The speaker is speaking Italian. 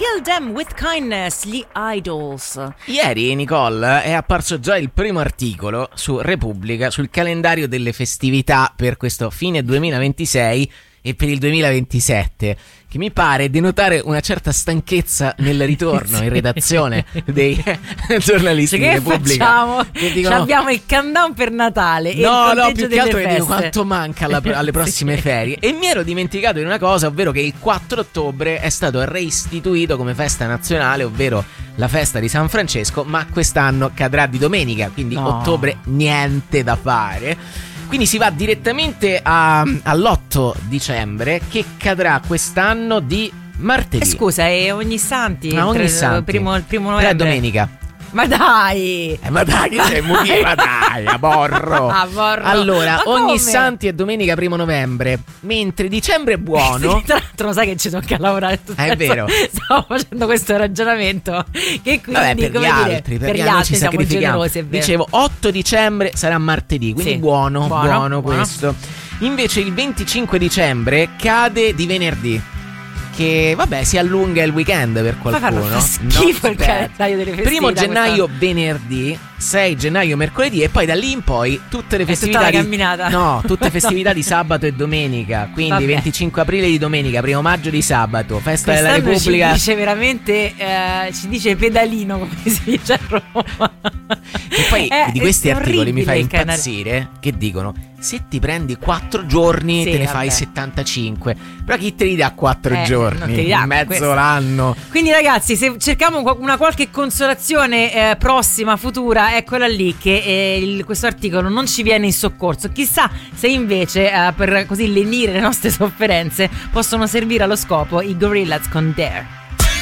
Kill Them With Kindness, gli Idols. Ieri, Nicole, è apparso già il primo articolo su Repubblica sul calendario delle festività per questo fine 2026 e per il 2027, che mi pare denotare una certa stanchezza nel ritorno in redazione dei giornalisti di Repubblica. Facciamo? Che dicono, abbiamo il countdown per Natale e no, il conteggio più che altro delle che dico feste. quanto manca alle prossime ferie. E mi ero dimenticato di una cosa, ovvero che il 4 ottobre è stato reistituito come festa nazionale, ovvero la festa di San Francesco, ma quest'anno cadrà di domenica, quindi ottobre niente da fare. Quindi si va direttamente all'8 dicembre, che cadrà quest'anno di martedì. Scusa, è ogni santi? Ogni santi. Il primo novembre? Domenica. Ma dai! Ma dai, che sei ma dai, aborro. Allora, ma ogni come? santi è domenica 1 novembre, mentre dicembre è buono. Tra l'altro lo sai che ci tocca lavorare tutto. È vero. Stavo facendo questo ragionamento che quindi, Vabbè, per gli come altri, dire, perché per gli noi altri ci siamo sacrifichiamo. generosi, è vero. Dicevo, 8 dicembre sarà martedì, quindi Sì. buono questo. Invece il 25 dicembre cade di venerdì, che vabbè si allunga il weekend per qualcuno. Fa schifo il calendario delle festività. 1 gennaio venerdì, 6 gennaio mercoledì, e poi da lì in poi tutte le festività tutta la camminata. No, tutte festività di sabato e domenica. Quindi Vabbè. 25 aprile di domenica, 1 maggio di sabato, festa della Quest'anno Repubblica. ci dice veramente ci dice pedalino, come si dice a Roma. E poi di questi è articoli mi orribile fai il canale. impazzire, che dicono: se ti prendi 4 giorni Sì, te ne vabbè. fai 75. Però chi te li dà 4 non te giorni? li dà, In mezzo questo. l'anno. Quindi ragazzi, se cerchiamo una qualche consolazione prossima, futura, è quella lì che questo articolo non ci viene in soccorso. Chissà se invece per così lenire le nostre sofferenze possono servire allo scopo i Gorillaz con Dare.